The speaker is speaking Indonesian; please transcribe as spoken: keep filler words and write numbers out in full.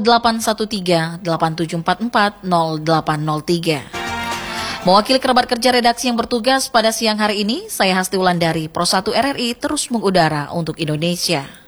delapan satu tiga delapan tujuh empat empat nol delapan nol tiga. Mewakili kerabat kerja redaksi yang bertugas pada siang hari ini, saya Hasti Wulandari, Pro satu R R I terus mengudara untuk Indonesia.